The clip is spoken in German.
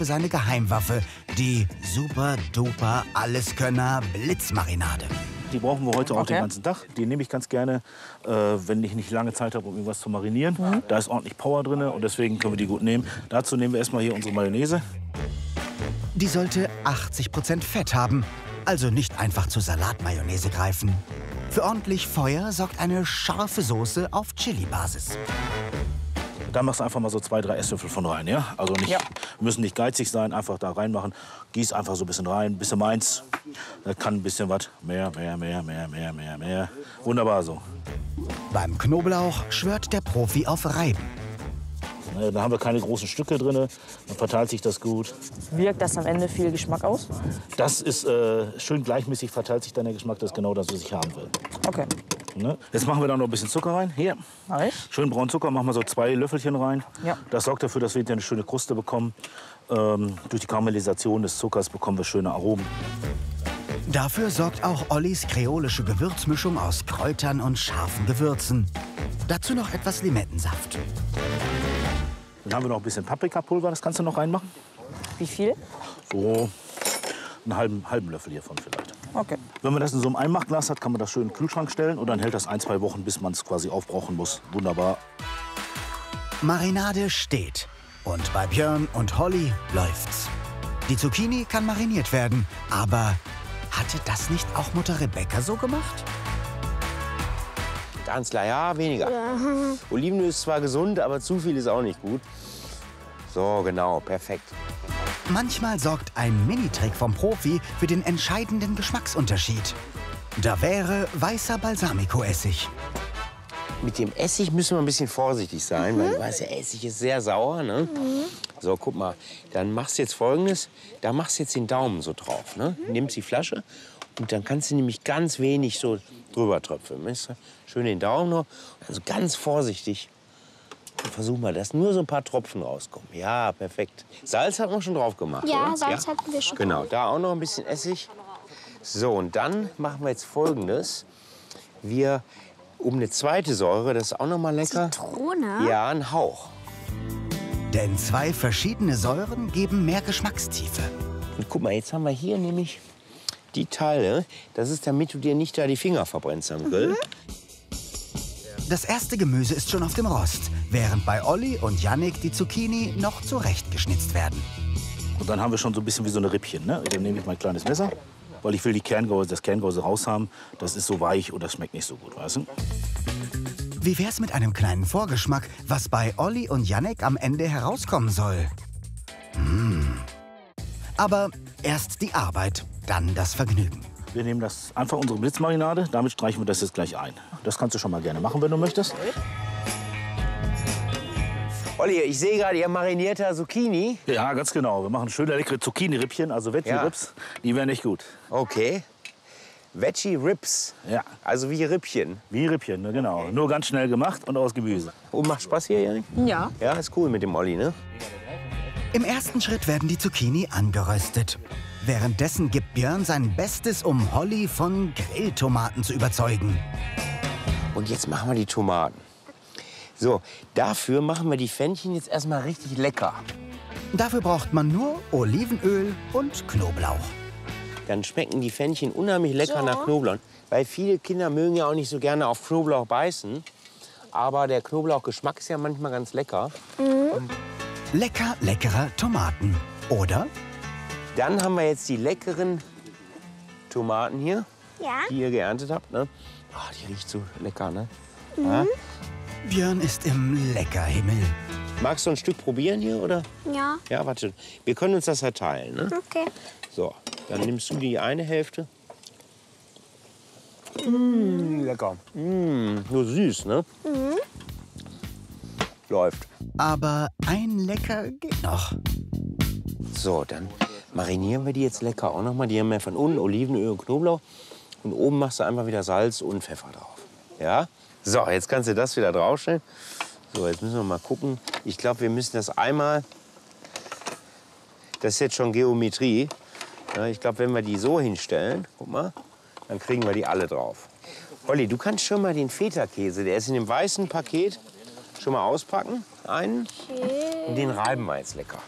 für seine Geheimwaffe, die super-duper Alleskönner Blitzmarinade. Die brauchen wir heute auch den ganzen Tag. Die nehme ich ganz gerne, wenn ich nicht lange Zeit habe, um irgendwas zu marinieren. Da ist ordentlich Power drin und deswegen können wir die gut nehmen. Dazu nehmen wir erstmal hier unsere Mayonnaise. Die sollte 80% Fett haben, also nicht einfach zur Salatmayonnaise greifen. Für ordentlich Feuer sorgt eine scharfe Soße auf Chili-Basis. Da machst du einfach mal so 2, 3 Esslöffel von rein, ja? Also nicht, müssen nicht geizig sein, einfach da reinmachen. Gieß einfach so ein bisschen rein, ein bisschen meins. Das kann ein bisschen was. Mehr. Wunderbar so. Beim Knoblauch schwört der Profi auf Reiben. Da haben wir keine großen Stücke drin, dann verteilt sich das gut. Wirkt das am Ende viel Geschmack aus? Das ist schön gleichmäßig verteilt sich dann der Geschmack, das ist genau das, was ich haben will. Okay. Ne? Jetzt machen wir da noch ein bisschen Zucker rein. Hier. Schön braunen Zucker, machen wir so 2 Löffelchen rein. Ja. Das sorgt dafür, dass wir eine schöne Kruste bekommen. Durch die Karamellisation des Zuckers bekommen wir schöne Aromen. Dafür sorgt auch Ollis kreolische Gewürzmischung aus Kräutern und scharfen Gewürzen. Dazu noch etwas Limettensaft. Dann haben wir noch ein bisschen Paprikapulver, das kannst du noch reinmachen. Wie viel? So einen halben Löffel hiervon vielleicht. Okay. Wenn man das in so einem Einmachglas hat, kann man das schön in den Kühlschrank stellen und dann hält das 1, 2 Wochen, bis man es quasi aufbrauchen muss. Wunderbar. Marinade steht. Und bei Björn und Holly läuft's. Die Zucchini kann mariniert werden, aber hatte das nicht auch Mutter Rebecca so gemacht? Ganz klar, ja, weniger. Olivenöl ist zwar gesund, aber zu viel ist auch nicht gut. So, genau, perfekt. Manchmal sorgt ein Minitrick vom Profi für den entscheidenden Geschmacksunterschied. Da wäre weißer Balsamico-Essig. Mit dem Essig müssen wir ein bisschen vorsichtig sein, weil du weißt ja, Essig ist sehr sauer. Ne? So, guck mal, dann machst du jetzt Folgendes. Da machst du jetzt den Daumen so drauf. Ne? Nimmst die Flasche und dann kannst du nämlich ganz wenig so drüber tröpfeln. Weißt du? Schön den Daumen noch, also ganz vorsichtig. Versuch mal, dass nur so ein paar Tropfen rauskommen. Ja, perfekt. Salz hat man schon drauf gemacht, ja, oder? Salz hatten wir schon. Genau, da auch noch ein bisschen Essig. So, und dann machen wir jetzt Folgendes. Wir um eine zweite Säure, das ist auch noch mal lecker. Zitrone? Ja, ein Hauch. Denn 2 verschiedene Säuren geben mehr Geschmackstiefe. Und guck mal, jetzt haben wir hier nämlich die Teile. Das ist, damit du dir nicht da die Finger verbrennst am Grill. Das erste Gemüse ist schon auf dem Rost, während bei Olli und Jannik die Zucchini noch zurechtgeschnitzt werden. Und dann haben wir schon so ein bisschen wie so eine Rippchen. Ne? Dann nehme ich mein kleines Messer, weil ich will das Kerngehäuse raus haben. Das ist so weich und das schmeckt nicht so gut, weißt du? Wie wär's mit einem kleinen Vorgeschmack, was bei Olli und Jannik am Ende herauskommen soll? Aber erst die Arbeit, dann das Vergnügen. Wir nehmen das einfach unsere Blitzmarinade, damit streichen wir das jetzt gleich ein. Das kannst du schon mal gerne machen, wenn du möchtest. Olli, ich sehe gerade, ihr marinierter Zucchini. Ja, ganz genau. Wir machen schöne, leckere Zucchini-Rippchen, also Veggie-Rips. Die wären echt gut. Okay. Veggie-Rips. Ja. Also wie Rippchen. Wie Rippchen, ne, genau. Nur ganz schnell gemacht und aus Gemüse. Und macht Spaß hier, Janik? Ja. Ja, ist cool mit dem Olli, ne? Im ersten Schritt werden die Zucchini angeröstet. Währenddessen gibt Björn sein Bestes, um Holly von Grilltomaten zu überzeugen. Und jetzt machen wir die Tomaten. So, dafür machen wir die Pfännchen jetzt erstmal richtig lecker. Dafür braucht man nur Olivenöl und Knoblauch. Dann schmecken die Pfännchen unheimlich lecker nach Knoblauch. Weil viele Kinder mögen ja auch nicht so gerne auf Knoblauch beißen. Aber der Knoblauchgeschmack ist ja manchmal ganz lecker. Lecker, leckere Tomaten. Oder? Dann haben wir jetzt die leckeren Tomaten hier, die ihr geerntet habt. Ne? Oh, die riecht so lecker, ne? Ja? Björn ist im Leckerhimmel. Magst du ein Stück probieren hier, oder? Ja. Ja, warte. Wir können uns das ja teilen, ne? Okay. So, dann nimmst du die eine Hälfte. Lecker. Nur süß, ne? Läuft. Aber ein Lecker geht noch. So, dann marinieren wir die jetzt lecker auch noch mal. Die haben ja von unten Olivenöl und Knoblauch. Und oben machst du einfach wieder Salz und Pfeffer drauf. Ja? So, jetzt kannst du das wieder draufstellen. So, jetzt müssen wir mal gucken. Ich glaube, wir müssen das einmal... Das ist jetzt schon Geometrie. Ja, ich glaube, wenn wir die so hinstellen, guck mal, dann kriegen wir die alle drauf. Olli, du kannst schon mal den Feta-Käse, der ist in dem weißen Paket, schon mal auspacken. Einen. Und den reiben wir jetzt lecker.